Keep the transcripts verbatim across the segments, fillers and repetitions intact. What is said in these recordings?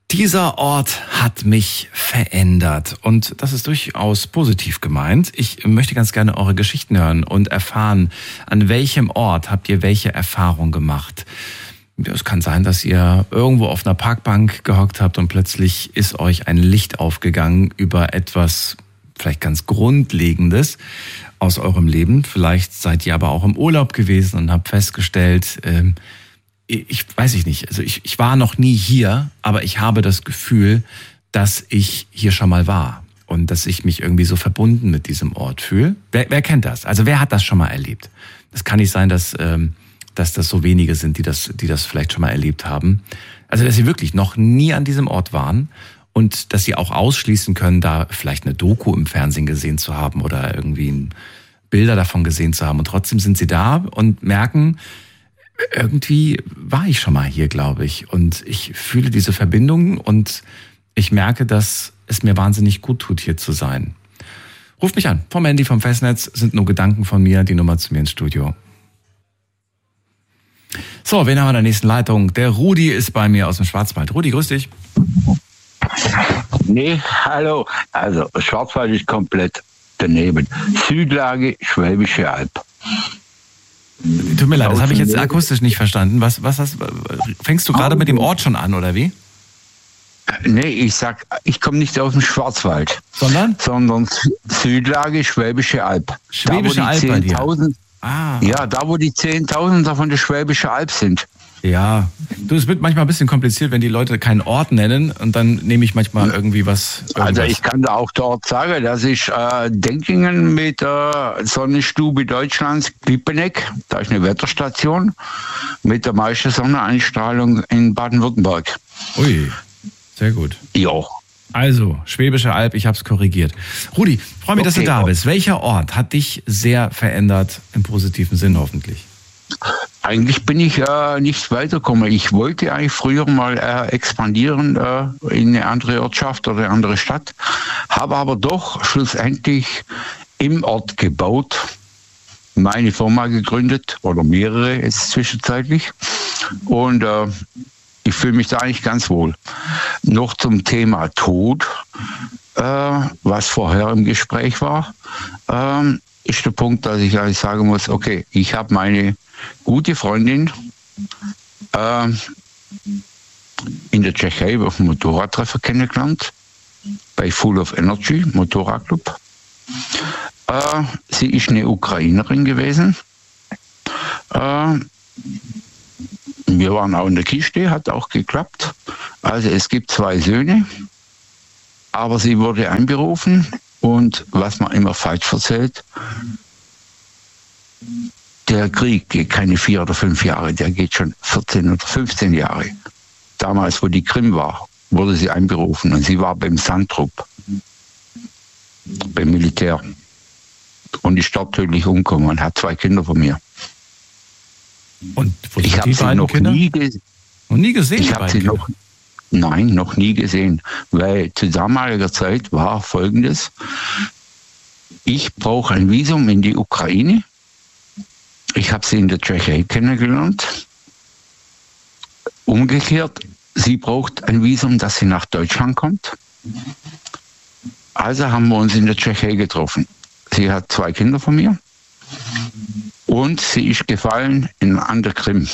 Dieser Ort hat mich verändert und das ist durchaus positiv gemeint. Ich möchte ganz gerne eure Geschichten hören und erfahren, an welchem Ort habt ihr welche Erfahrung gemacht. Es kann sein, dass ihr irgendwo auf einer Parkbank gehockt habt und plötzlich ist euch ein Licht aufgegangen über etwas vielleicht ganz Grundlegendes aus eurem Leben. Vielleicht seid ihr aber auch im Urlaub gewesen und habt festgestellt, ähm, ich weiß ich nicht, also ich, ich war noch nie hier, aber ich habe das Gefühl, dass ich hier schon mal war und dass ich mich irgendwie so verbunden mit diesem Ort fühle. Wer, wer kennt das? Also wer hat das schon mal erlebt? Es kann nicht sein, dass, ähm, dass das so wenige sind, die das, die das vielleicht schon mal erlebt haben. Also dass sie wirklich noch nie an diesem Ort waren und dass sie auch ausschließen können, da vielleicht eine Doku im Fernsehen gesehen zu haben oder irgendwie Bilder davon gesehen zu haben. Und trotzdem sind sie da und merken, irgendwie war ich schon mal hier, glaube ich. Und ich fühle diese Verbindung und ich merke, dass es mir wahnsinnig gut tut, hier zu sein. Ruft mich an. Vom Handy, vom Festnetz sind nur Gedanken von mir. Die Nummer zu mir ins Studio. So, wen haben wir in der nächsten Leitung? Der Rudi ist bei mir aus dem Schwarzwald. Rudi, grüß dich. Nee, hallo. Also, Schwarzwald ist komplett daneben. Südlage, Schwäbische Alb. Tut mir leid, das habe ich jetzt akustisch nicht verstanden. Was, was hast, fängst du gerade mit dem Ort schon an, oder wie? Nee, ich sag, ich komme nicht aus dem Schwarzwald. Sondern? Sondern Südlage, Schwäbische Alb. Schwäbische Alb bei dir? Ah. Ja, da wo die Zehntausender von der Schwäbische Alb sind. Ja, du, es wird manchmal ein bisschen kompliziert, wenn die Leute keinen Ort nennen und dann nehme ich manchmal irgendwie was. Irgendwas. Also ich kann da auch dort sagen, das ist äh, Denkingen mit der äh, Sonnenstube Deutschlands, Klippeneck, da ist eine Wetterstation mit der meisten Sonneneinstrahlung in Baden-Württemberg. Ui, sehr gut. Ja. Also, Schwäbische Alb, ich habe es korrigiert. Rudi, freue mich, okay, dass du da bist. Welcher Ort hat dich sehr verändert, im positiven Sinn hoffentlich? Eigentlich bin ich äh, nicht weitergekommen. Ich wollte eigentlich früher mal äh, expandieren äh, in eine andere Ortschaft oder eine andere Stadt, habe aber doch schlussendlich im Ort gebaut, meine Firma gegründet oder mehrere jetzt zwischenzeitlich und äh, ich fühle mich da eigentlich ganz wohl. Noch zum Thema Tod, äh, was vorher im Gespräch war, äh, ist der Punkt, dass ich eigentlich sagen muss, okay, ich habe meine gute Freundin äh, in der Tschechei auf dem Motorradtreffer kennengelernt, bei Full of Energy, Motorradclub. Äh, sie ist eine Ukrainerin gewesen. Äh, wir waren auch in der Kiste, hat auch geklappt. Also es gibt zwei Söhne, aber sie wurde einberufen und was man immer falsch erzählt, der Krieg geht keine vier oder fünf Jahre, der geht schon vierzehn oder fünfzehn Jahre. Damals, wo die Krim war, wurde sie einberufen und sie war beim Sandtrupp, beim Militär. Und ist dort tödlich umgekommen und hat zwei Kinder von mir. Und wo ich habe sie noch Kinder? nie, ge- noch nie gesehen. Ich habe sie noch, nein, noch nie gesehen, weil zu damaliger Zeit war Folgendes: Ich brauche ein Visum in die Ukraine. Ich habe sie in der Tschechei kennengelernt. Umgekehrt, sie braucht ein Visum, dass sie nach Deutschland kommt. Also haben wir uns in der Tschechei getroffen. Sie hat zwei Kinder von mir und sie ist gefallen in, an der Krim.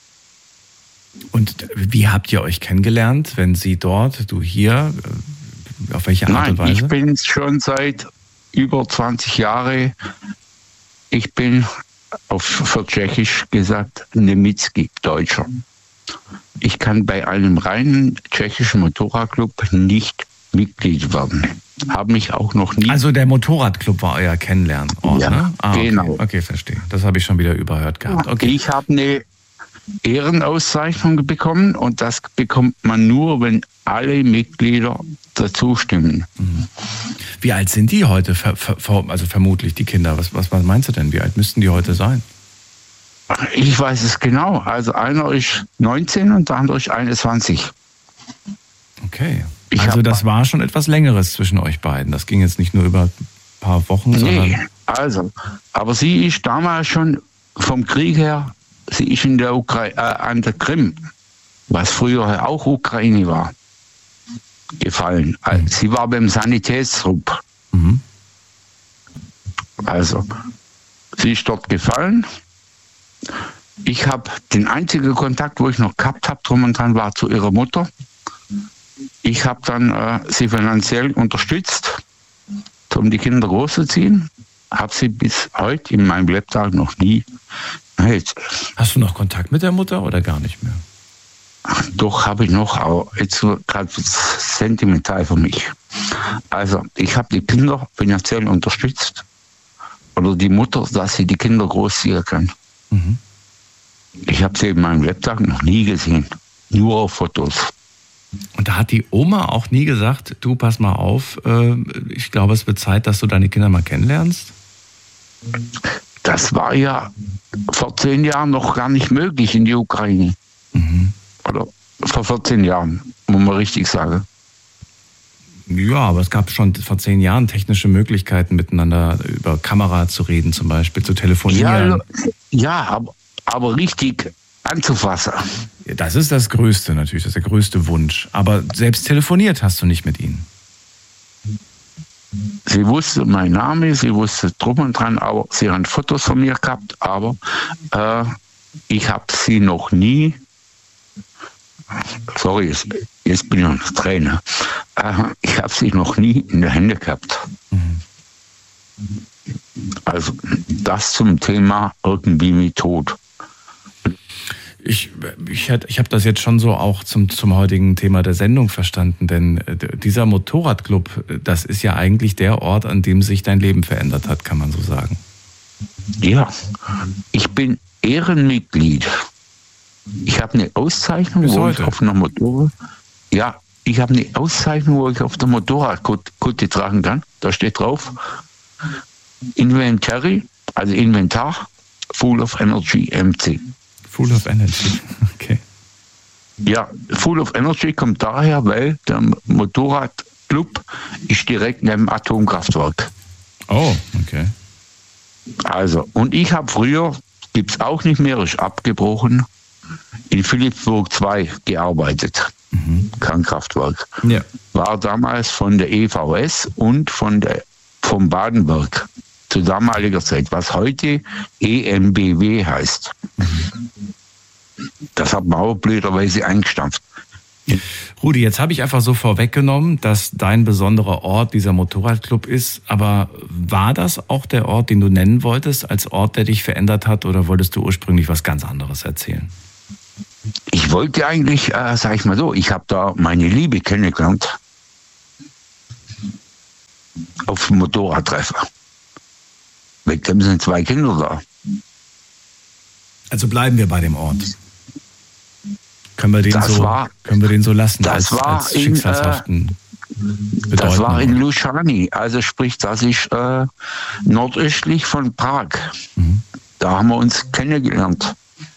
Und wie habt ihr euch kennengelernt, wenn sie dort, du hier? Auf welche Art Nein, und Weise? Ich bin schon seit über zwanzig Jahren, ich bin auf für Tschechisch gesagt Nemitski, Deutscher. Ich kann bei einem reinen tschechischen Motorradclub nicht Mitglied werden. Habe mich auch noch nie... Also der Motorradclub war euer Kennenlernort, ja, ne? Ah, genau. Okay, okay, verstehe. Das habe ich schon wieder überhört gehabt. Okay. Ich habe eine Ehrenauszeichnung bekommen und das bekommt man nur, wenn alle Mitglieder dazu stimmen. Mhm. Wie alt sind die heute? Ver, ver, also vermutlich die Kinder. Was, was, was meinst du denn? Wie alt müssten die heute sein? Ich weiß es genau. Also einer ist neunzehn und der andere ist einundzwanzig. Okay. Also das war schon etwas Längeres zwischen euch beiden. Das ging jetzt nicht nur über ein paar Wochen, nee, sondern... also, aber sie ist damals schon vom Krieg her, sie ist in der Ukra- äh, an der Krim, was früher auch Ukraine war. gefallen. Mhm. Sie war beim Sanitätstrupp. Mhm. Also, sie ist dort gefallen. Ich habe den einzigen Kontakt, wo ich noch gehabt habe, drum und dran, war zu ihrer Mutter. Ich habe dann äh, sie finanziell unterstützt, um die Kinder großzuziehen. Habe sie bis heute in meinem Lebtag noch nie. Jetzt. Hast du noch Kontakt mit der Mutter oder gar nicht mehr? Doch, habe ich noch, aber jetzt gerade sentimental für mich. Also, ich habe die Kinder finanziell unterstützt. Oder die Mutter, dass sie die Kinder großziehen kann. Mhm. Ich habe sie in meinem Lebtag noch nie gesehen. Nur auf Fotos. Und da hat die Oma auch nie gesagt, du, pass mal auf, äh, ich glaube, es wird Zeit, dass du deine Kinder mal kennenlernst? Das war ja vor zehn Jahren noch gar nicht möglich in die Ukraine. Mhm. Oder vor vierzehn Jahren, muss man richtig sagen. Ja, aber es gab schon vor zehn Jahren technische Möglichkeiten, miteinander über Kamera zu reden, zum Beispiel zu telefonieren. Ja, ja aber, aber richtig anzufassen. Das ist das Größte natürlich, das ist der größte Wunsch. Aber selbst telefoniert hast du nicht mit ihnen. Sie wusste meinen Namen, sie wusste drum und dran, aber sie hat Fotos von mir gehabt, aber äh, ich habe sie noch nie, sorry, jetzt, jetzt bin ich noch Trainer, äh, ich habe sie noch nie in der Hände gehabt. Mhm. Also das zum Thema irgendwie mit Tod. Ich, ich, ich habe das jetzt schon so auch zum, zum heutigen Thema der Sendung verstanden, denn dieser Motorradclub, das ist ja eigentlich der Ort, an dem sich dein Leben verändert hat, kann man so sagen. Ja, ich bin Ehrenmitglied. Ich habe eine Auszeichnung, Bis wo heute. ich auf einer Motorrad... Ja, ich habe eine Auszeichnung, wo ich auf der Motorradkutte tragen kann. Da steht drauf, Inventory, also Inventar, Full of Energy, M C. Full of Energy, okay. Ja, Full of Energy kommt daher, weil der Motorradclub ist direkt neben dem Atomkraftwerk. Oh, okay. Also, und ich habe früher, gibt es auch nicht mehr, ist abgebrochen, in Philippsburg zwei gearbeitet. Mhm. Kernkraftwerk. Ja. War damals von der E V S und von der, vom Badenwerk zu damaliger Zeit, was heute E M B W heißt. Mhm. Das hat man auch blöderweise eingestampft. Rudi, jetzt habe ich einfach so vorweggenommen, dass dein besonderer Ort dieser Motorradclub ist, aber war das auch der Ort, den du nennen wolltest, als Ort, der dich verändert hat, oder wolltest du ursprünglich was ganz anderes erzählen? Ich wollte eigentlich, äh, sag ich mal so, ich habe da meine Liebe kennengelernt auf dem Motorradtreffer. Wegen dem sind zwei Kinder da. Also bleiben wir bei dem Ort. Können wir den, das so, war, können wir den so lassen das als, war als schicksalshaften in, äh, Das war in Luschani, also sprich, das ist äh, nordöstlich von Prag. Mhm. Da haben wir uns kennengelernt.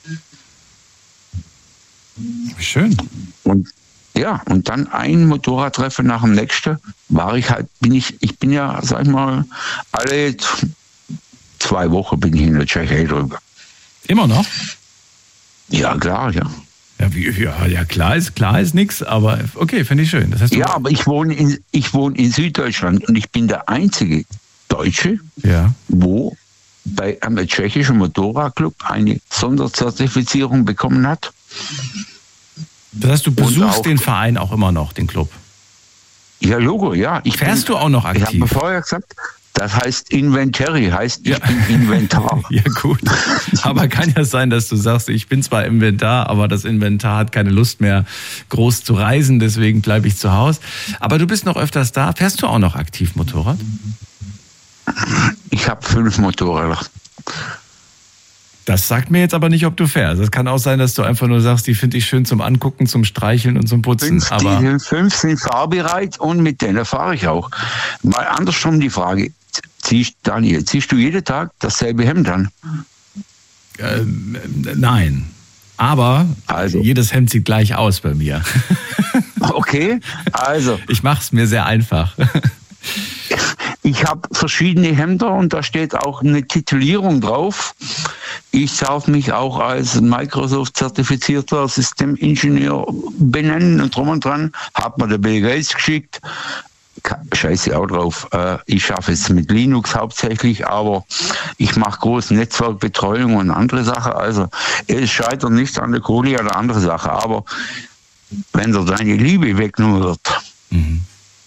Schön. Und ja, und dann ein Motorradtreffen nach dem nächsten war ich halt, bin ich, ich bin ja, sag ich mal, alle zwei Wochen bin ich in der Tschechei drüber. Immer noch? Ja, klar, ja. Ja, wie, ja, ja, klar ist, klar ist nichts, aber okay, finde ich schön. Das heißt, ja, aber ich wohne, in, ich wohne in Süddeutschland und ich bin der einzige Deutsche, ja, wo bei einem tschechischen Motorradclub eine Sonderzertifizierung bekommen hat. Das heißt, du besuchst auch den Verein auch immer noch, den Club? Ja, Logo, ja. Ich Fährst bin, du auch noch aktiv? Ich habe vorher gesagt, das heißt Inventory, heißt ich ja. bin Inventar. Ja gut, aber kann ja sein, dass du sagst, ich bin zwar Inventar, aber das Inventar hat keine Lust mehr groß zu reisen, deswegen bleibe ich zu Hause. Aber du bist noch öfters da. Fährst du auch noch aktiv Motorrad? Ich habe fünf Motorräder. Das sagt mir jetzt aber nicht, ob du fährst. Es kann auch sein, dass du einfach nur sagst, die finde ich schön zum Angucken, zum Streicheln und zum Putzen. Fünf, aber die fünf sind fahrbereit und mit denen fahre ich auch. Mal andersrum die Frage. Ziehst, Daniel, ziehst du jeden Tag dasselbe Hemd an? Ähm, nein. Aber also. Jedes Hemd sieht gleich aus bei mir. Okay, also. Ich mache es mir sehr einfach. Ich habe verschiedene Hemder und da steht auch eine Titulierung drauf. ich darf mich auch als Microsoft-zertifizierter Systemingenieur benennen und drum und dran. Hat mir der Bill Gates geschickt. Scheiße auch drauf. Ich schaffe es mit Linux hauptsächlich, aber ich mache große Netzwerkbetreuung und andere Sachen. Also es scheitert nicht an der Kohle oder andere Sachen. Aber wenn da deine Liebe weggenommen wird, mhm.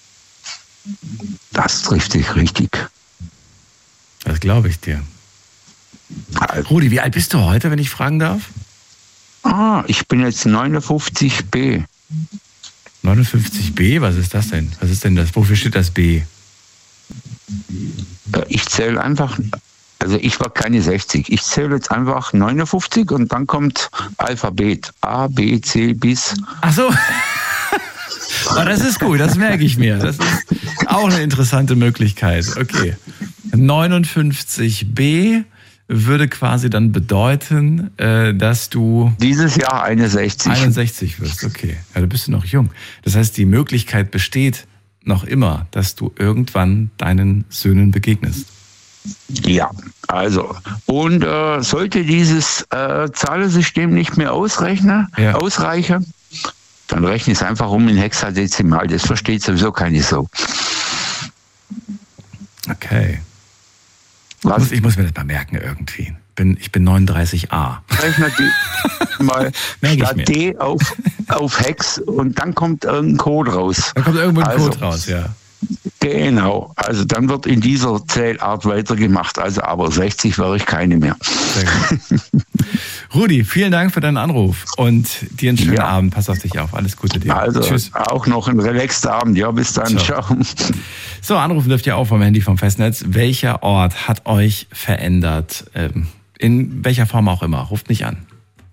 das trifft dich richtig. Das glaube ich dir. Also, Rudi, wie alt bist du heute, wenn ich fragen darf? Ah, ich bin jetzt neunundfünfzig B. neunundfünfzig B, was ist das denn? Was ist denn das? Wofür steht das B? Ich zähle einfach, also ich war keine sechzig. Ich zähle jetzt einfach neunundfünfzig und dann kommt Alphabet. A, B, C bis. Ach so. Aber das ist gut, das merke ich mir. Das ist auch eine interessante Möglichkeit. Okay. neunundfünfzig B würde quasi dann bedeuten, dass du dieses Jahr einundsechzig einundsechzig wirst. Okay, ja, du bist noch jung. Das heißt, die Möglichkeit besteht noch immer, dass du irgendwann deinen Söhnen begegnest. Ja, also und äh, sollte dieses äh, Zahlensystem nicht mehr ausrechnen, ja. ausreichen, dann rechne es einfach um in Hexadezimal. Das versteht sowieso keine Sau. Okay. Ich muss, ich muss mir das mal merken irgendwie. Bin, ich bin neununddreißig A. Rechne die mal statt D auf, auf Hex und dann kommt irgendein Code raus. Dann kommt irgendwo ein also, Code raus, ja. Genau. Also dann wird in dieser Zählart weitergemacht. Also aber sechzig wäre ich keine mehr. Sehr gut. Rudi, vielen Dank für deinen Anruf und dir einen schönen ja. Abend. Pass auf dich auf. Alles Gute dir. Also tschüss. Auch noch einen relaxten Abend. Ja, bis dann. Ciao. Ciao. So, anrufen dürft ihr auch vom Handy vom Festnetz. Welcher Ort hat euch verändert? In welcher Form auch immer. Ruft mich an.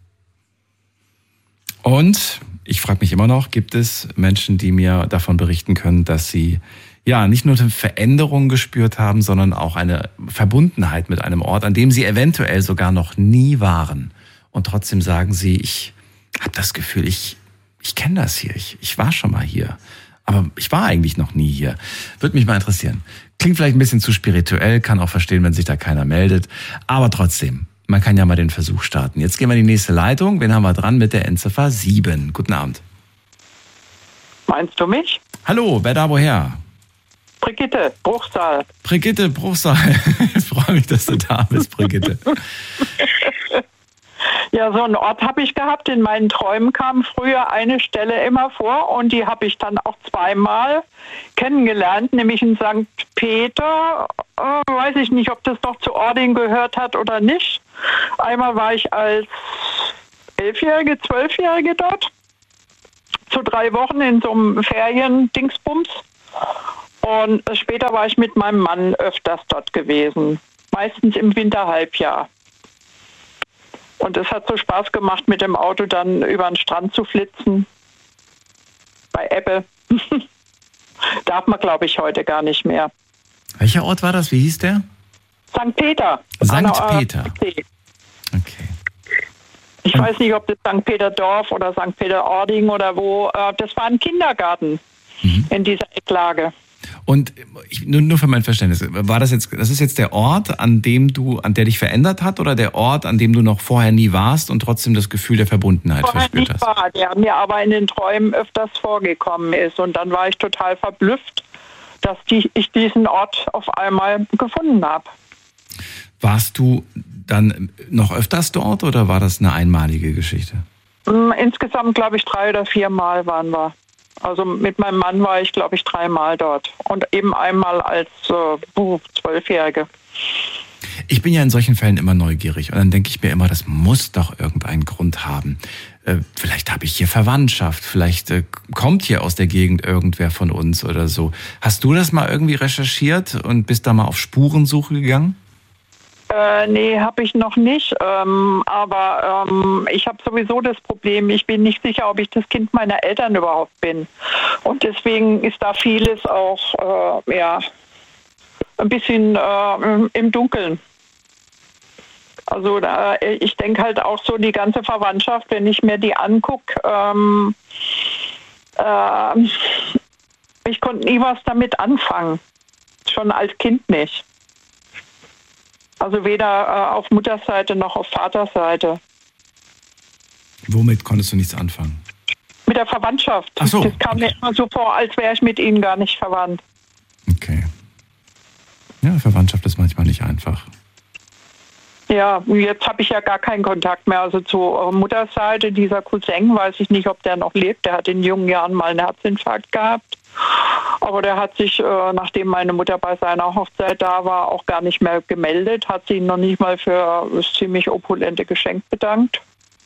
Und ich frage mich immer noch, gibt es Menschen, die mir davon berichten können, dass sie ja nicht nur eine Veränderung gespürt haben, sondern auch eine Verbundenheit mit einem Ort, an dem sie eventuell sogar noch nie waren. Und trotzdem sagen sie, ich habe das Gefühl, ich, ich kenne das hier, ich, ich war schon mal hier. Aber ich war eigentlich noch nie hier. Würde mich mal interessieren. Klingt vielleicht ein bisschen zu spirituell, kann auch verstehen, wenn sich da keiner meldet. Aber trotzdem, man kann ja mal den Versuch starten. Jetzt gehen wir in die nächste Leitung. Wen haben wir dran mit der Endziffer sieben? Guten Abend. Meinst du mich? Hallo, wer da woher? Brigitte, Bruchsal. Brigitte, Bruchsal. Ich freue mich, dass du da bist, Brigitte. Ja, so einen Ort habe ich gehabt. In meinen Träumen kam früher eine Stelle immer vor und die habe ich dann auch zweimal kennengelernt, nämlich in Sankt Peter. Äh, weiß ich nicht, ob das noch zu Ording gehört hat oder nicht. Einmal war ich als Elfjährige, Zwölfjährige dort. Zu drei Wochen in so einem Ferien-Dingsbums. Und später war ich mit meinem Mann öfters dort gewesen. Meistens im Winterhalbjahr. Und es hat so Spaß gemacht, mit dem Auto dann über den Strand zu flitzen. Bei Ebbe. Darf man, glaube ich, heute gar nicht mehr. Welcher Ort war das? Wie hieß der? Sankt Peter. Sankt Peter. Okay. Ich Und weiß nicht, ob das Sankt Peter-Dorf oder Sankt Peter-Ording oder wo. Das war ein Kindergarten mhm. in dieser Ecklage. Und ich, nur, nur für mein Verständnis, war das jetzt, das ist jetzt der Ort, an dem du, an der dich verändert hat, oder der Ort, an dem du noch vorher nie warst und trotzdem das Gefühl der Verbundenheit vorher verspürt hast? War, der mir aber in den Träumen öfters vorgekommen ist. Und dann war ich total verblüfft, dass die, ich diesen Ort auf einmal gefunden habe. Warst du dann noch öfters dort oder war das eine einmalige Geschichte? Insgesamt, glaube ich, drei oder vier Mal waren wir. Also mit meinem Mann war ich, glaube ich, dreimal dort. Und eben einmal als äh, Zwölfjährige. Ich bin ja in solchen Fällen immer neugierig. Und dann denke ich mir immer, das muss doch irgendeinen Grund haben. Äh, vielleicht habe ich hier Verwandtschaft. Vielleicht äh, kommt hier aus der Gegend irgendwer von uns oder so. Hast du das mal irgendwie recherchiert und bist da mal auf Spurensuche gegangen? Äh, nee, habe ich noch nicht. Ähm, aber ähm, ich habe sowieso das Problem, ich bin nicht sicher, ob ich das Kind meiner Eltern überhaupt bin. Und deswegen ist da vieles auch äh, ja, ein bisschen äh, im Dunkeln. Also da, ich denke halt auch so die ganze Verwandtschaft, wenn ich mir die angucke, ähm, äh, ich konnte nie was damit anfangen. Schon als Kind nicht. Also weder äh, auf Mutterseite noch auf Vaterseite. Womit konntest du nichts anfangen? Mit der Verwandtschaft. Ach so, das kam okay. mir immer so vor, als wäre ich mit ihnen gar nicht verwandt. Okay. Ja, Verwandtschaft ist manchmal nicht einfach. Ja, jetzt habe ich ja gar keinen Kontakt mehr. Also zur Mutterseite, dieser Cousin, weiß ich nicht, ob der noch lebt. Der hat in jungen Jahren mal einen Herzinfarkt gehabt. Aber der hat sich, äh, nachdem meine Mutter bei seiner Hochzeit da war, auch gar nicht mehr gemeldet. Hat sich noch nicht mal für das ziemlich opulente Geschenk bedankt.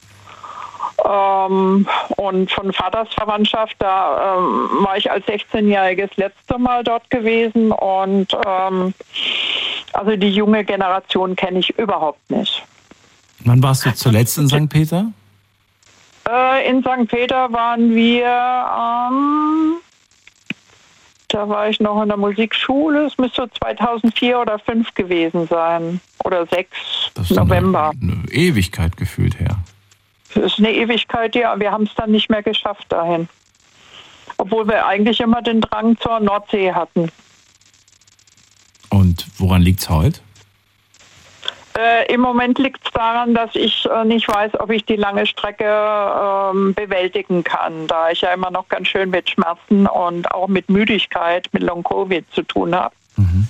Ähm, und von Vaters Verwandtschaft, da ähm, war ich als sechzehnjähriges letzte Mal dort gewesen. Und ähm, also die junge Generation kenne ich überhaupt nicht. Wann warst du zuletzt in Sankt Peter? Äh, in Sankt Peter waren wir, ähm, da war ich noch in der Musikschule, es müsste zweitausendvier oder zweitausendfünf gewesen sein. Oder sechs, Das ist November. Eine, eine Ewigkeit gefühlt her. Das ist eine Ewigkeit, ja. Wir haben es dann nicht mehr geschafft dahin. Obwohl wir eigentlich immer den Drang zur Nordsee hatten. Und woran liegt es heute? Äh, Im Moment liegt es daran, dass ich äh, nicht weiß, ob ich die lange Strecke ähm, bewältigen kann, da ich ja immer noch ganz schön mit Schmerzen und auch mit Müdigkeit, mit Long-Covid zu tun habe. Mhm.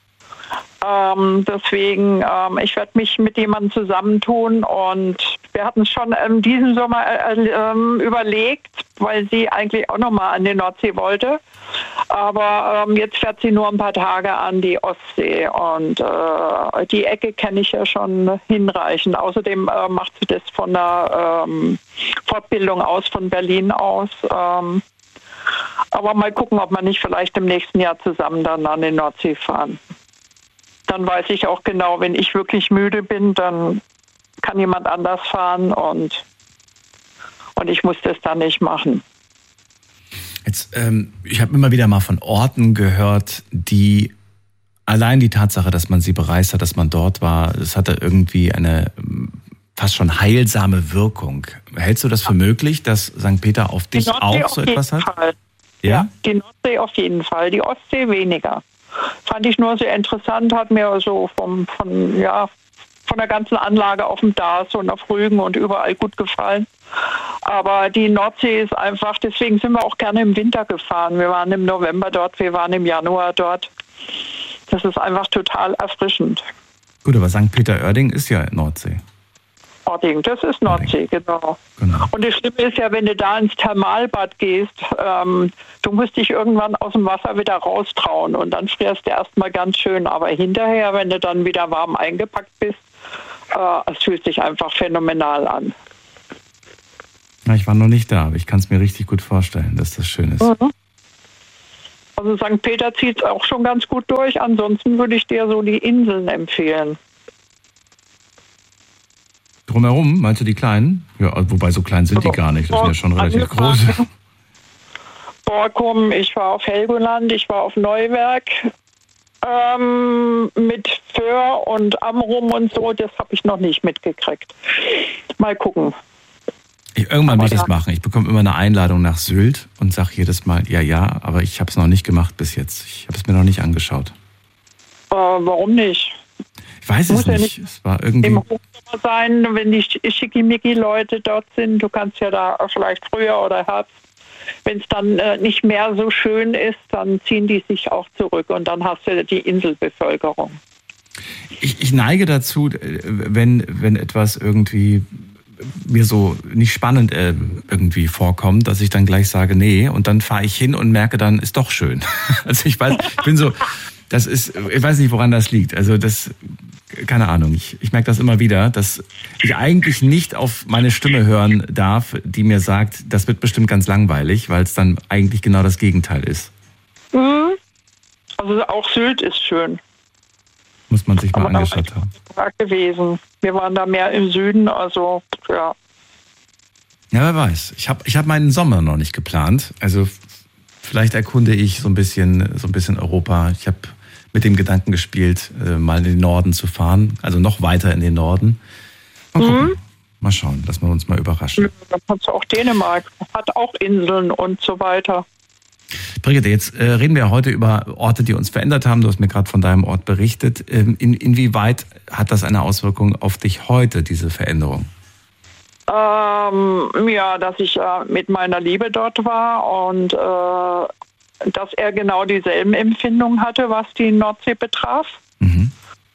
Ähm, deswegen, ähm, ich werde mich mit jemandem zusammentun und wir hatten es schon ähm, diesen Sommer äh, äh, überlegt, weil sie eigentlich auch nochmal an die Nordsee wollte. Aber ähm, jetzt fährt sie nur ein paar Tage an die Ostsee und äh, die Ecke kenne ich ja schon hinreichend. Außerdem äh, macht sie das von der ähm, Fortbildung aus, von Berlin aus. Ähm, aber mal gucken, ob wir nicht vielleicht im nächsten Jahr zusammen dann an die Nordsee fahren. Dann weiß ich auch genau, wenn ich wirklich müde bin, dann kann jemand anders fahren und, und ich muss das dann nicht machen. Jetzt, ähm, ich habe immer wieder mal von Orten gehört, die allein die Tatsache, dass man sie bereist hat, dass man dort war, das hatte irgendwie eine fast schon heilsame Wirkung. Hältst du das für möglich, dass Sankt Peter auf dich auch so etwas hat? Fall. Ja? Ja, die Nordsee auf jeden Fall, die Ostsee weniger. Fand ich nur sehr interessant, hat mir so vom, von, ja, von der ganzen Anlage auf dem Dars und auf Rügen und überall gut gefallen. Aber die Nordsee ist einfach, deswegen sind wir auch gerne im Winter gefahren. Wir waren im November dort, wir waren im Januar dort. Das ist einfach total erfrischend. Gut, aber Sankt Peter-Oerding ist ja Nordsee. Ording, das ist Nordsee, genau. genau. Und das Schlimme ist ja, wenn du da ins Thermalbad gehst, ähm, du musst dich irgendwann aus dem Wasser wieder raustrauen und dann frierst du erstmal ganz schön. Aber hinterher, wenn du dann wieder warm eingepackt bist, äh, es fühlt sich einfach phänomenal an. Na, ich war noch nicht da, aber ich kann es mir richtig gut vorstellen, dass das schön ist. Mhm. Also Sankt Peter zieht es auch schon ganz gut durch. Ansonsten würde ich dir so die Inseln empfehlen. Drumherum, meinst du die kleinen? Ja, wobei so klein sind die gar nicht, das sind ja schon relativ groß. Borkum, ich war auf Helgoland, ich war auf Neuwerk ähm, mit Föhr und Amrum und so, das habe ich noch nicht mitgekriegt. Mal gucken. Ich, irgendwann will ich das ja. machen. Ich bekomme immer eine Einladung nach Sylt und sage jedes Mal, ja, ja, aber ich habe es noch nicht gemacht bis jetzt. Ich habe es mir noch nicht angeschaut. Äh, warum nicht? Ich weiß es Muss ja nicht. nicht Es war irgendwie im Hochsommer sein, wenn die Schickimicki-Leute dort sind. Du kannst ja da vielleicht Frühjahr oder Herbst. Wenn es dann äh, nicht mehr so schön ist, dann ziehen die sich auch zurück und dann hast du die Inselbevölkerung. Ich, ich neige dazu, wenn, wenn etwas irgendwie mir so nicht spannend äh, irgendwie vorkommt, dass ich dann gleich sage, nee, und dann fahre ich hin und merke dann, ist doch schön. Also ich weiß, ich bin so, das ist, ich weiß nicht, woran das liegt. Also das, keine Ahnung, ich, ich merke das immer wieder, dass ich eigentlich nicht auf meine Stimme hören darf, die mir sagt, das wird bestimmt ganz langweilig, weil es dann eigentlich genau das Gegenteil ist. Mhm. Also auch Sylt ist schön. Muss man sich mal Aber angeschaut haben. Da gewesen. Wir waren da mehr im Süden, also ja. Ja, wer weiß. Ich habe ich hab meinen Sommer noch nicht geplant. Also vielleicht erkunde ich so ein bisschen, so ein bisschen Europa. Ich habe mit dem Gedanken gespielt, mal in den Norden zu fahren, also noch weiter in den Norden. Mal gucken. Mhm. Mal schauen, dass wir uns mal überraschen. Da kannst du auch Dänemark, hat auch Inseln und so weiter. Brigitte, jetzt äh, reden wir heute über Orte, die uns verändert haben. Du hast mir gerade von deinem Ort berichtet. Ähm, in, inwieweit hat das eine Auswirkung auf dich heute, diese Veränderung? Ähm, ja, dass ich äh, mit meiner Liebe dort war und äh, dass er genau dieselben Empfindungen hatte, was die Nordsee betraf. Mhm.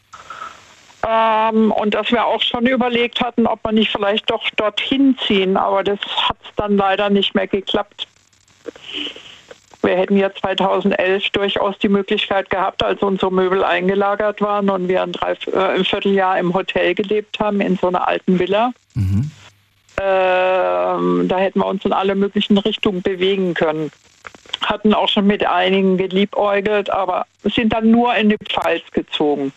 Ähm, und dass wir auch schon überlegt hatten, ob wir nicht vielleicht doch dorthin ziehen, aber das hat dann leider nicht mehr geklappt. Wir hätten ja zweitausendelf durchaus die Möglichkeit gehabt, als unsere Möbel eingelagert waren und wir ein, drei, äh, ein Vierteljahr im Hotel gelebt haben, in so einer alten Villa. Mhm. Ähm, da hätten wir uns in alle möglichen Richtungen bewegen können. Hatten auch schon mit einigen geliebäugelt, aber sind dann nur in die Pfalz gezogen.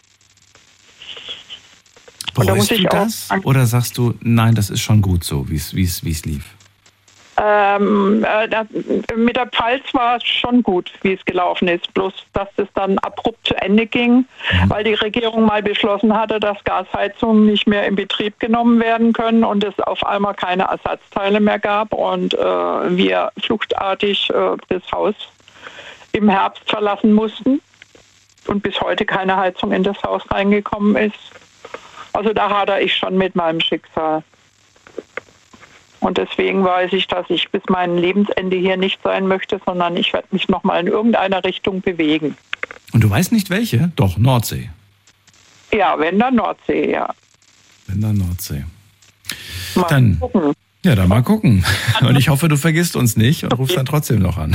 Bereust du das? Oder sagst du, nein, das ist schon gut so, wie es wie es wie es lief? Ähm, äh, das, mit der Pfalz war es schon gut, wie es gelaufen ist. Bloß, dass es dann abrupt zu Ende ging, mhm. weil die Regierung mal beschlossen hatte, dass Gasheizungen nicht mehr in Betrieb genommen werden können und es auf einmal keine Ersatzteile mehr gab und äh, wir fluchtartig äh, das Haus im Herbst verlassen mussten und bis heute keine Heizung in das Haus reingekommen ist. Also da hadere ich schon mit meinem Schicksal. Und deswegen weiß ich, dass ich bis mein Lebensende hier nicht sein möchte, sondern ich werde mich nochmal in irgendeiner Richtung bewegen. Und du weißt nicht welche? Doch, Nordsee. Ja, wenn dann Nordsee, ja. Wenn dann Nordsee. Mal dann gucken. Ja, dann mal gucken. Und ich hoffe, du vergisst uns nicht und rufst dann trotzdem noch an.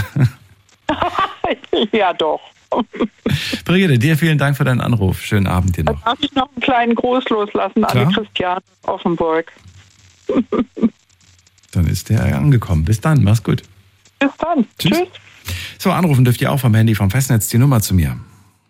Ja, doch. Brigitte, dir vielen Dank für deinen Anruf. Schönen Abend dir noch. Darf ich noch einen kleinen Gruß loslassen an die Christiane Offenburg? Dann ist der angekommen. Bis dann, mach's gut. Bis dann. Tschüss. Tschüss. So, anrufen dürft ihr auch vom Handy vom Festnetz die Nummer zu mir.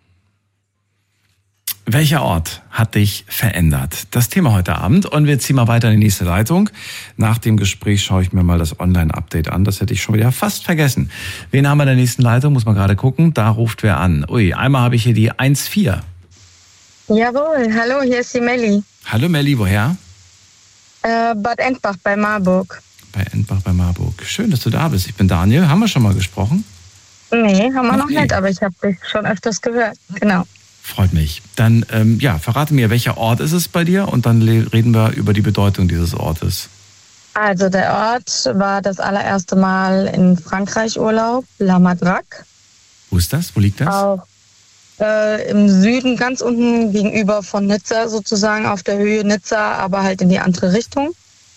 Welcher Ort hat dich verändert? Das Thema heute Abend und wir ziehen mal weiter in die nächste Leitung. Nach dem Gespräch schaue ich mir mal das Online-Update an. Das hätte ich schon wieder fast vergessen. Wen haben wir in der nächsten Leitung? Muss man gerade gucken. Da ruft wer an. Ui, einmal habe ich hier die eins vier. Jawohl, hallo, hier ist die Melli. Hallo Melli, woher? Äh, Bad Endbach bei Marburg. Bei Endbach bei Marburg. Schön, dass du da bist. Ich bin Daniel. Haben wir schon mal gesprochen? Nee, haben wir noch Okay. nicht, aber ich habe dich schon öfters gehört. Genau. Freut mich. Dann, ähm, ja, verrate mir, welcher Ort ist es bei dir? Und dann le- reden wir über die Bedeutung dieses Ortes. Also der Ort war das allererste Mal in Frankreich Urlaub, La Madrague. Wo ist das? Wo liegt das? Auch äh, im Süden, ganz unten gegenüber von Nizza sozusagen, auf der Höhe Nizza, aber halt in die andere Richtung.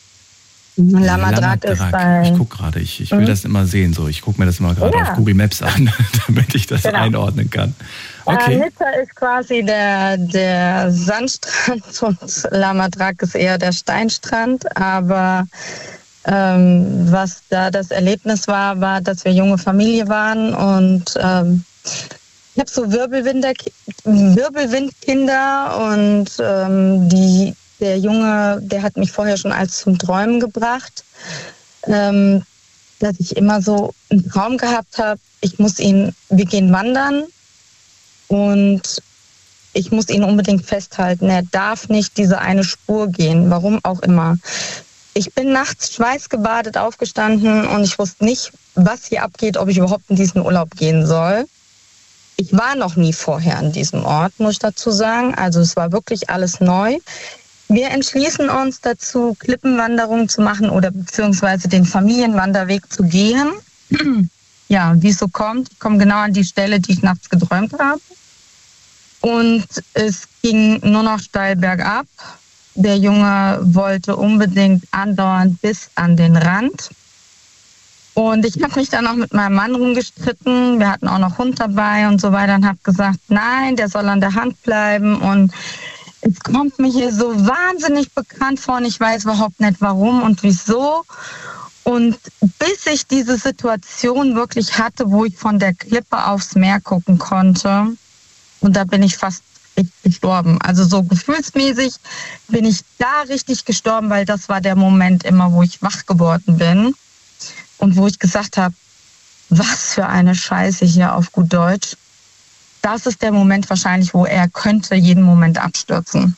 La Madrague ist bei... Ich gucke gerade, ich, ich will Mhm. das immer sehen. So. Ich gucke mir das immer gerade Ja. auf Google Maps an, damit ich das Genau. einordnen kann. Äh, Okay. Nizza ist quasi der, der Sandstrand und La Madrague ist eher der Steinstrand. Aber ähm, was da das Erlebnis war, war, dass wir junge Familie waren und ähm, ich habe so Wirbelwinder, Wirbelwindkinder und ähm, die, der Junge, der hat mich vorher schon als zum Träumen gebracht, ähm, dass ich immer so einen Traum gehabt habe, ich muss ihn, wir gehen wandern und ich muss ihn unbedingt festhalten. Er darf nicht diese eine Spur gehen, warum auch immer. Ich bin nachts schweißgebadet aufgestanden und ich wusste nicht, was hier abgeht, ob ich überhaupt in diesen Urlaub gehen soll. Ich war noch nie vorher an diesem Ort, muss ich dazu sagen. Also es war wirklich alles neu. Wir entschließen uns dazu, Klippenwanderung zu machen oder beziehungsweise den Familienwanderweg zu gehen. Ja, wie es so kommt, ich komme genau an die Stelle, die ich nachts geträumt habe. Und es ging nur noch steil bergab. Der Junge wollte unbedingt andauernd bis an den Rand. Und ich habe mich dann auch mit meinem Mann rumgestritten. Wir hatten auch noch Hund dabei und so weiter und habe gesagt, nein, der soll an der Hand bleiben. Und es kommt mir hier so wahnsinnig bekannt vor und ich weiß überhaupt nicht warum und wieso. Und bis ich diese Situation wirklich hatte, wo ich von der Klippe aufs Meer gucken konnte, und da bin ich fast richtig gestorben. Also so gefühlsmäßig bin ich da richtig gestorben, weil das war der Moment immer, wo ich wach geworden bin und wo ich gesagt habe, was für eine Scheiße hier auf gut Deutsch. Das ist der Moment wahrscheinlich, wo er könnte jeden Moment abstürzen.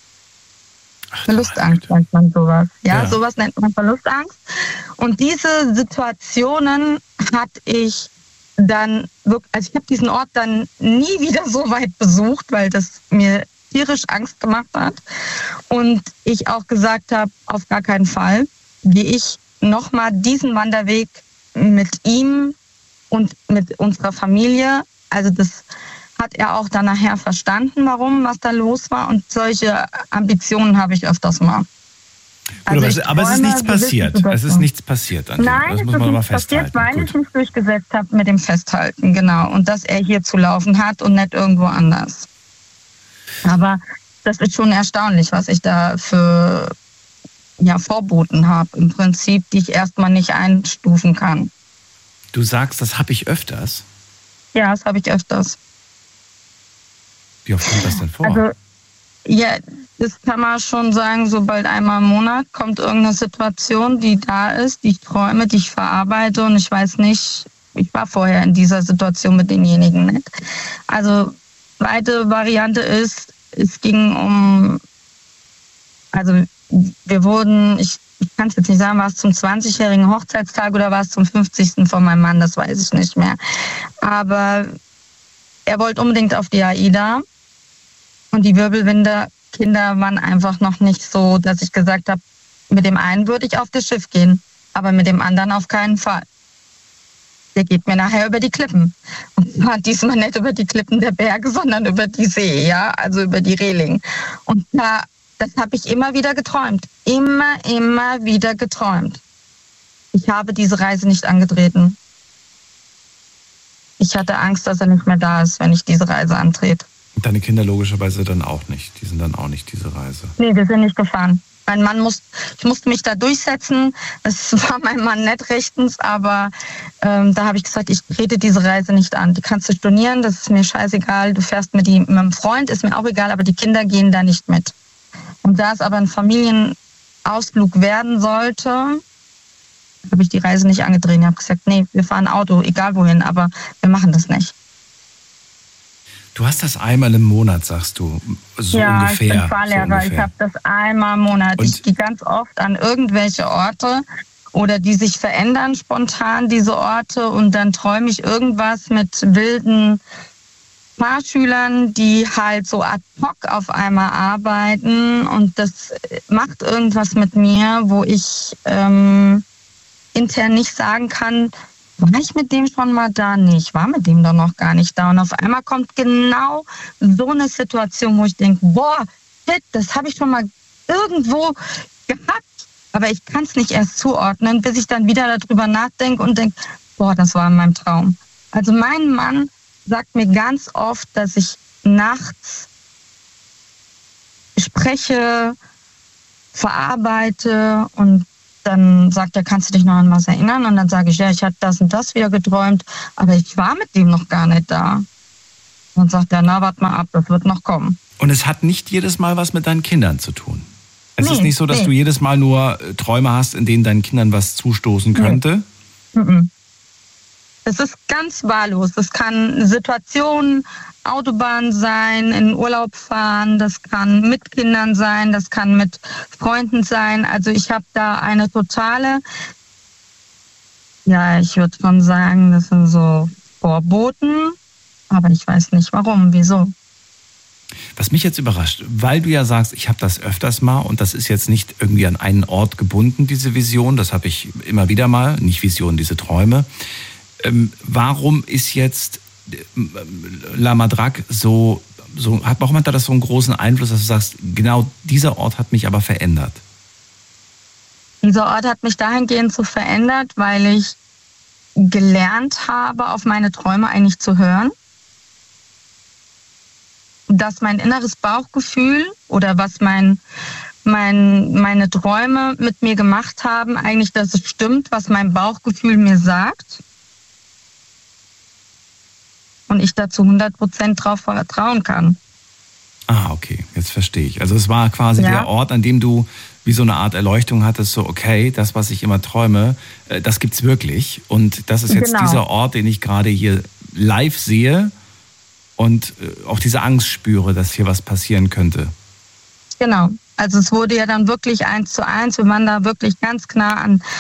Ach, Verlustangst nennt man sowas. Ja, Ja. sowas nennt man Verlustangst. Und diese Situationen hatte ich dann wirklich, also ich habe diesen Ort dann nie wieder so weit besucht, weil das mir tierisch Angst gemacht hat. Und ich auch gesagt habe, auf gar keinen Fall gehe ich nochmal diesen Wanderweg mit ihm und mit unserer Familie. Also das hat er auch dann nachher verstanden, warum, was da los war. Und solche Ambitionen habe ich öfters mal. Also aber, aber es ist nichts passiert. Es ist nichts passiert. An Nein, das es muss ist man mal nichts festhalten. passiert, weil Gut. ich mich durchgesetzt habe mit dem Festhalten, genau. Und dass er hier zu laufen hat und nicht irgendwo anders. Aber das ist schon erstaunlich, was ich da für ja, Vorboten habe, im Prinzip, die ich erstmal nicht einstufen kann. Du sagst, das habe ich öfters? Ja, das habe ich öfters. Wie oft kommt das denn vor? Also, ja, das kann man schon sagen, so bald einmal im Monat kommt irgendeine Situation, die da ist, die ich träume, die ich verarbeite und ich weiß nicht, ich war vorher in dieser Situation mit denjenigen nicht. Also, zweite Variante ist, es ging um, also wir wurden, ich, ich kann es jetzt nicht sagen, war es zum zwanzigjährigen Hochzeitstag oder war es zum fünfzigsten von meinem Mann, das weiß ich nicht mehr. Aber er wollte unbedingt auf die AIDA und die Wirbelwinde Kinder waren einfach noch nicht so, dass ich gesagt habe, mit dem einen würde ich auf das Schiff gehen, aber mit dem anderen auf keinen Fall. Der geht mir nachher über die Klippen. Und zwar diesmal nicht über die Klippen der Berge, sondern über die See, ja, also über die Reling. Und da, das habe ich immer wieder geträumt. Immer, immer wieder geträumt. Ich habe diese Reise nicht angetreten. Ich hatte Angst, dass er nicht mehr da ist, wenn ich diese Reise antrete. Und deine Kinder logischerweise dann auch nicht. Die sind dann auch nicht diese Reise. Nee, wir sind nicht gefahren. Mein Mann muss, ich musste mich da durchsetzen. Das war mein Mann nicht rechtens, aber ähm, da habe ich gesagt, ich trete diese Reise nicht an. Die kannst du stornieren, das ist mir scheißegal. Du fährst mit, die, mit einem Freund, ist mir auch egal, aber die Kinder gehen da nicht mit. Und da es aber ein Familienausflug werden sollte, habe ich die Reise nicht angetreten. Ich habe gesagt, nee, wir fahren Auto, egal wohin, aber wir machen das nicht. Du hast das einmal im Monat, sagst du, so ja, ungefähr. Ja, ich bin Fahrlehrer. So ich habe das einmal im Monat. Und ich gehe ganz oft an irgendwelche Orte oder die sich verändern spontan, diese Orte. Und dann träume ich irgendwas mit wilden Fahrschülern, die halt so ad hoc auf einmal arbeiten. Und das macht irgendwas mit mir, wo ich ähm, intern nicht sagen kann, war ich mit dem schon mal da? Nee, ich war mit dem doch noch gar nicht da. Und auf einmal kommt genau so eine Situation, wo ich denke, boah, shit, das habe ich schon mal irgendwo gehabt. Aber ich kann es nicht erst zuordnen, bis ich dann wieder darüber nachdenke und denke, boah, das war in meinem Traum. Also mein Mann sagt mir ganz oft, dass ich nachts spreche, verarbeite und dann sagt er, kannst du dich noch an was erinnern? Und dann sage ich, ja, ich hatte das und das wieder geträumt, aber ich war mit dem noch gar nicht da. Und dann sagt er, na, warte mal ab, das wird noch kommen. Und es hat nicht jedes Mal was mit deinen Kindern zu tun? Es nee, ist nicht so, dass nee. du jedes Mal nur Träume hast, in denen deinen Kindern was zustoßen könnte? Nee. Es ist ganz wahllos. Es kann Situationen, Autobahn sein, in Urlaub fahren, das kann mit Kindern sein, das kann mit Freunden sein. Also ich habe da eine totale, ja, ich würde schon sagen, das sind so Vorboten, aber ich weiß nicht warum, wieso. Was mich jetzt überrascht, weil du ja sagst, ich habe das öfters mal und das ist jetzt nicht irgendwie an einen Ort gebunden, diese Vision, das habe ich immer wieder mal, nicht Vision, diese Träume. Ähm, warum ist jetzt La Madrague so, so hat, warum hat das so einen großen Einfluss, dass du sagst, genau dieser Ort hat mich aber verändert? Dieser Ort hat mich dahingehend so verändert, weil ich gelernt habe, auf meine Träume eigentlich zu hören. Dass mein inneres Bauchgefühl oder was mein, mein, meine Träume mit mir gemacht haben, eigentlich, dass es stimmt, was mein Bauchgefühl mir sagt. Und ich dazu hundert Prozent drauf vertrauen kann. Ah, okay, jetzt verstehe ich. Also es war quasi ja. der Ort, an dem du wie so eine Art Erleuchtung hattest, so okay, das, was ich immer träume, das gibt's wirklich. Und das ist jetzt genau. dieser Ort, den ich gerade hier live sehe und auch diese Angst spüre, dass hier was passieren könnte. Genau, also es wurde ja dann wirklich eins zu eins, wir waren da wirklich ganz nah an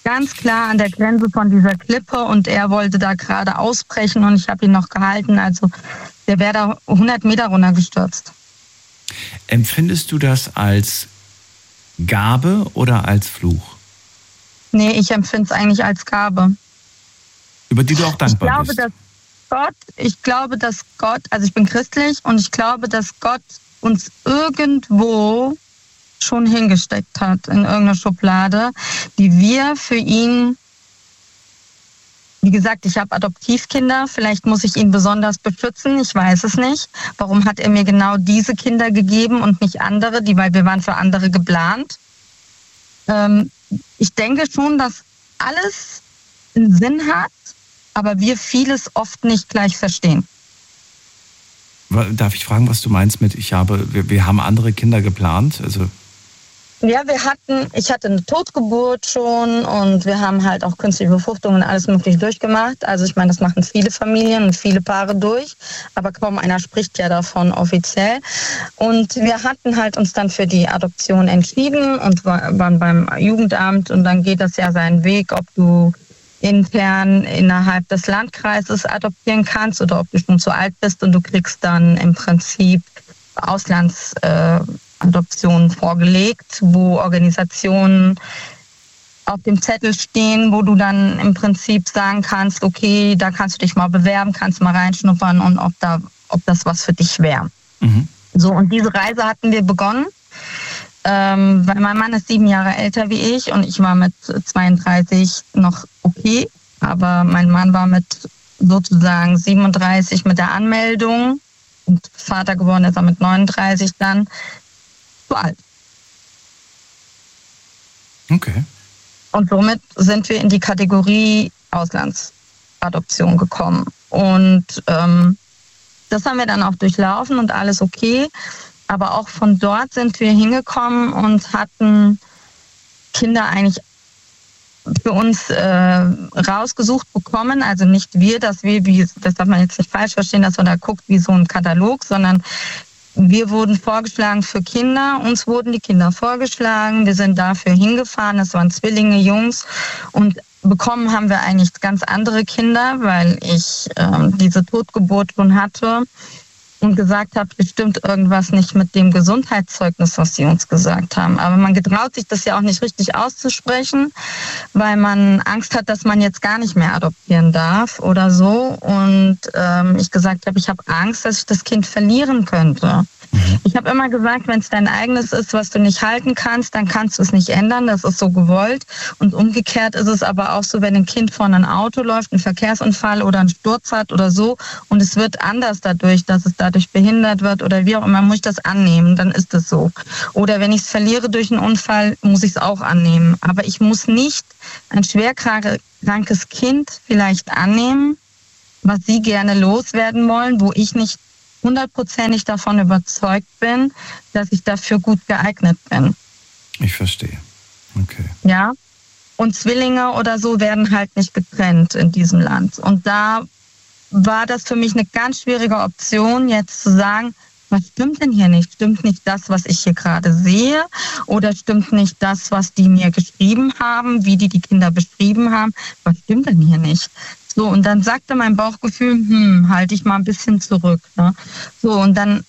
ganz klar an der Grenze von dieser Klippe und er wollte da gerade ausbrechen und ich habe ihn noch gehalten. Also der wäre da hundert Meter runtergestürzt. Empfindest du das als Gabe oder als Fluch? Nee, ich empfinde es eigentlich als Gabe. Über die du auch dankbar ich glaube, bist? Dass Gott, ich glaube, dass Gott, also ich bin christlich und ich glaube, dass Gott uns irgendwo schon hingesteckt hat in irgendeiner Schublade, die wir für ihn, wie gesagt, ich habe Adoptivkinder, vielleicht muss ich ihn besonders beschützen, ich weiß es nicht. Warum hat er mir genau diese Kinder gegeben und nicht andere, die, weil wir waren für andere geplant. Ähm, ich denke schon, dass alles einen Sinn hat, aber wir vieles oft nicht gleich verstehen. Darf ich fragen, was du meinst mit, ich habe, wir, wir haben andere Kinder geplant? Also ja, wir hatten, ich hatte eine Totgeburt schon und wir haben halt auch künstliche Befruchtung und alles mögliche durchgemacht. Also ich meine, das machen viele Familien und viele Paare durch, aber kaum einer spricht ja davon offiziell. Und wir hatten halt uns dann für die Adoption entschieden und waren beim Jugendamt und dann geht das ja seinen Weg, ob du intern innerhalb des Landkreises adoptieren kannst oder ob du schon zu alt bist und du kriegst dann im Prinzip Auslandsadoptionen äh, vorgelegt, wo Organisationen auf dem Zettel stehen, wo du dann im Prinzip sagen kannst, okay, da kannst du dich mal bewerben, kannst mal reinschnuppern und ob da, ob das was für dich wäre. Mhm. So, und diese Reise hatten wir begonnen. Ähm, weil mein Mann ist sieben Jahre älter wie ich und ich war mit zweiunddreißig noch okay, aber mein Mann war mit sozusagen siebenunddreißig mit der Anmeldung und Vater geworden ist er mit neununddreißig dann zu alt. Okay. Und somit sind wir in die Kategorie Auslandsadoption gekommen und ähm, das haben wir dann auch durchlaufen und alles okay. Aber auch von dort sind wir hingekommen und hatten Kinder eigentlich für uns äh, rausgesucht bekommen. Also nicht wir, dass wir, wie, das darf man jetzt nicht falsch verstehen, dass man da guckt wie so ein Katalog, sondern wir wurden vorgeschlagen für Kinder. Uns wurden die Kinder vorgeschlagen. Wir sind dafür hingefahren. Das waren Zwillinge, Jungs. Und bekommen haben wir eigentlich ganz andere Kinder, weil ich äh, diese Totgeburt schon hatte. Und gesagt habe, es stimmt irgendwas nicht mit dem Gesundheitszeugnis, was sie uns gesagt haben. Aber man getraut sich das ja auch nicht richtig auszusprechen, weil man Angst hat, dass man jetzt gar nicht mehr adoptieren darf oder so. Und ähm, ich gesagt habe, ich habe Angst, dass ich das Kind verlieren könnte. Ich habe immer gesagt, wenn es dein eigenes ist, was du nicht halten kannst, dann kannst du es nicht ändern. Das ist so gewollt. Und umgekehrt ist es aber auch so, wenn ein Kind vor ein Auto läuft, einen Verkehrsunfall oder einen Sturz hat oder so und es wird anders dadurch, dass es dadurch behindert wird oder wie auch immer, muss ich das annehmen, dann ist es so. Oder wenn ich es verliere durch einen Unfall, muss ich es auch annehmen. Aber ich muss nicht ein schwerkrankes Kind vielleicht annehmen, was sie gerne loswerden wollen, wo ich nicht hundertprozentig davon überzeugt bin, dass ich dafür gut geeignet bin. Ich verstehe. Okay. Ja. Und Zwillinge oder so werden halt nicht getrennt in diesem Land. Und da war das für mich eine ganz schwierige Option, jetzt zu sagen, was stimmt denn hier nicht? Stimmt nicht das, was ich hier gerade sehe? Oder stimmt nicht das, was die mir geschrieben haben, wie die die Kinder beschrieben haben? Was stimmt denn hier nicht? So, und dann sagte mein Bauchgefühl, hm, halte ich mal ein bisschen zurück. Ne? So, und dann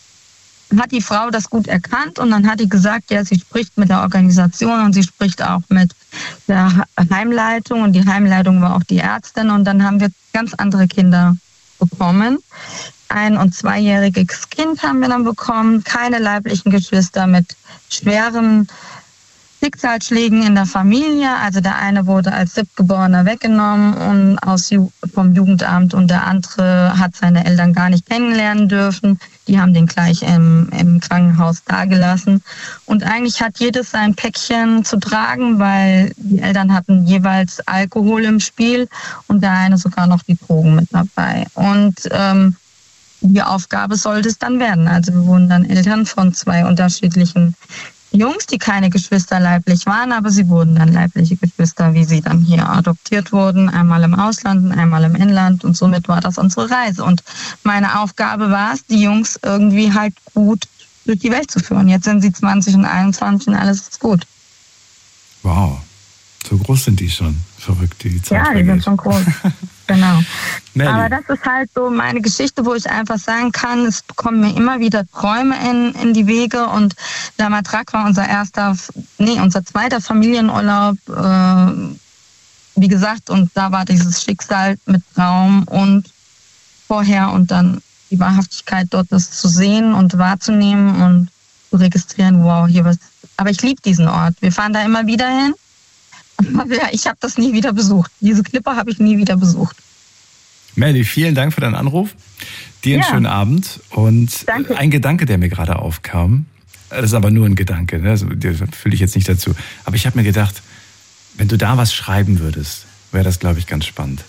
hat die Frau das gut erkannt und dann hat die gesagt, ja, sie spricht mit der Organisation und sie spricht auch mit der Heimleitung und die Heimleitung war auch die Ärztin und dann haben wir ganz andere Kinder bekommen. Ein- und zweijähriges Kind haben wir dann bekommen, keine leiblichen Geschwister mit schweren Schicksalsschlägen in der Familie. Also der eine wurde als Siebtgeborener weggenommen und aus, vom Jugendamt und der andere hat seine Eltern gar nicht kennenlernen dürfen. Die haben den gleich im, im Krankenhaus dagelassen. Und eigentlich hat jedes sein Päckchen zu tragen, weil die Eltern hatten jeweils Alkohol im Spiel und der eine sogar noch die Drogen mit dabei. Und ähm, die Aufgabe sollte es dann werden. Also wir wurden dann Eltern von zwei unterschiedlichen Jungs, die keine Geschwister leiblich waren, aber sie wurden dann leibliche Geschwister, wie sie dann hier adoptiert wurden, einmal im Ausland und einmal im Inland und somit war das unsere Reise. Und meine Aufgabe war es, die Jungs irgendwie halt gut durch die Welt zu führen. Jetzt sind sie zwanzig und einundzwanzig und alles ist gut. Wow, So groß sind die schon. Verrückt, die Zeit. Ja, die sind schon groß. Genau. Melli. Aber das ist halt so meine Geschichte, wo ich einfach sagen kann, es kommen mir immer wieder Träume in, in die Wege. Und La Matraque war unser erster, nee, unser zweiter Familienurlaub. Äh, wie gesagt, und da war dieses Schicksal mit Traum und vorher und dann die Wahrhaftigkeit dort, das zu sehen und wahrzunehmen und zu registrieren, wow, hier was. Aber ich liebe diesen Ort. Wir fahren da immer wieder hin. Aber ich habe das nie wieder besucht. Diese Klippe habe ich nie wieder besucht. Melli, vielen Dank für deinen Anruf. Dir einen Ja. schönen Abend. Und Danke. ein Gedanke, der mir gerade aufkam, das ist aber nur ein Gedanke, ne? Also, den fühle ich jetzt nicht dazu. Aber ich habe mir gedacht, wenn du da was schreiben würdest, wäre das, glaube ich, ganz spannend.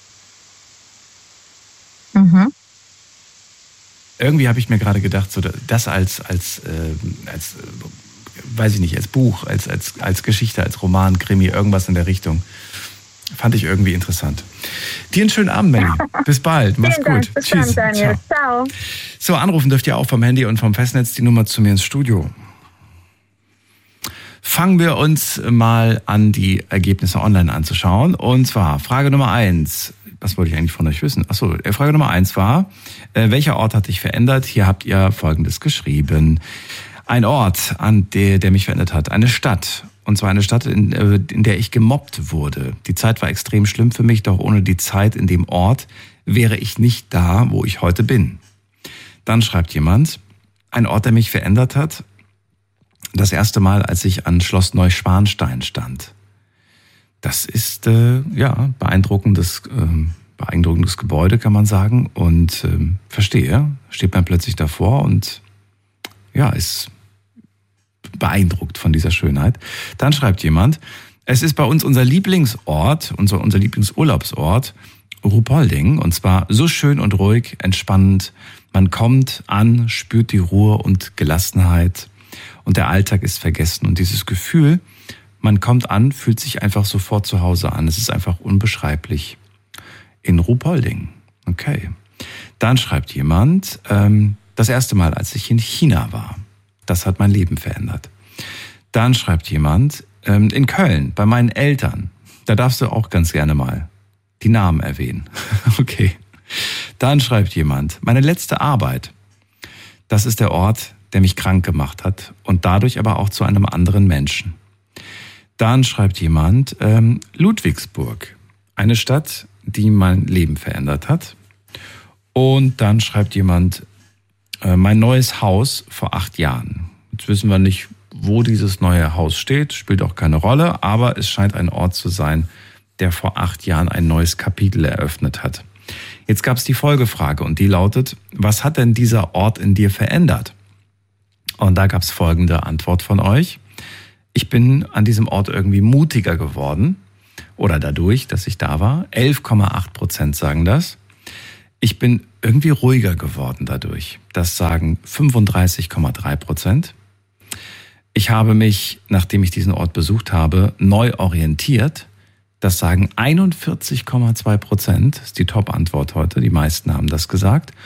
Mhm. Irgendwie habe ich mir gerade gedacht, so das als, als, äh, als äh, weiß ich nicht, als Buch, als, als, als Geschichte, als Roman, Krimi, irgendwas in der Richtung. Fand ich irgendwie interessant. Dir einen schönen Abend, Melli. Bis bald. Mach's Vielen Dank. gut. Bis Tschüss. dann, Daniel. Ciao. So, anrufen dürft ihr auch vom Handy und vom Festnetz die Nummer zu mir ins Studio. Fangen wir uns mal an, die Ergebnisse online anzuschauen. Und zwar Frage Nummer eins. Was wollte ich eigentlich von euch wissen? Achso, Frage Nummer eins war, äh, welcher Ort hat dich verändert? Hier habt ihr Folgendes geschrieben. Ein Ort, an der, der mich verändert hat. Eine Stadt. Und zwar eine Stadt, in, in der ich gemobbt wurde. Die Zeit war extrem schlimm für mich, doch ohne die Zeit in dem Ort wäre ich nicht da, wo ich heute bin. Dann schreibt jemand, ein Ort, der mich verändert hat. Das erste Mal, als ich an Schloss Neuschwanstein stand. Das ist, äh, ja, beeindruckendes, äh, beeindruckendes Gebäude, kann man sagen. Und äh, verstehe, steht man plötzlich davor und ja, ist beeindruckt von dieser Schönheit. Dann schreibt jemand, es ist bei uns unser Lieblingsort, unser, unser Lieblingsurlaubsort, Ruhpolding. Und zwar so schön und ruhig, entspannend. Man kommt an, spürt die Ruhe und Gelassenheit und der Alltag ist vergessen. Und dieses Gefühl, man kommt an, fühlt sich einfach sofort zu Hause an. Es ist einfach unbeschreiblich. In Ruhpolding. Okay. Dann schreibt jemand, ähm, das erste Mal, als ich in China war. Das hat mein Leben verändert. Dann schreibt jemand, ähm, in Köln, bei meinen Eltern. Da darfst du auch ganz gerne mal die Namen erwähnen. Okay. Dann schreibt jemand, meine letzte Arbeit. Das ist der Ort, der mich krank gemacht hat und dadurch aber auch zu einem anderen Menschen. Dann schreibt jemand, ähm, Ludwigsburg. Eine Stadt, die mein Leben verändert hat. Und dann schreibt jemand, mein neues Haus vor acht Jahren. Jetzt wissen wir nicht, wo dieses neue Haus steht, spielt auch keine Rolle, aber es scheint ein Ort zu sein, der vor acht Jahren ein neues Kapitel eröffnet hat. Jetzt gab es die Folgefrage und die lautet, was hat denn dieser Ort in dir verändert? Und da gab es folgende Antwort von euch. Ich bin an diesem Ort irgendwie mutiger geworden oder dadurch, dass ich da war. elf Komma acht Prozent sagen das. Ich bin irgendwie ruhiger geworden dadurch. Das sagen fünfunddreißig Komma drei Prozent. Ich habe mich, nachdem ich diesen Ort besucht habe, neu orientiert. Das sagen einundvierzig Komma zwei Prozent. Das ist die Top-Antwort heute. Die meisten haben das gesagt.